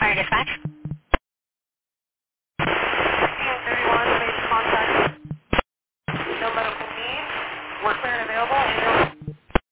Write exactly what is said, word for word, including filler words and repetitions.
Fire dispatch. fifteen thirty-one, please contact. No medical need. We're clear and available. And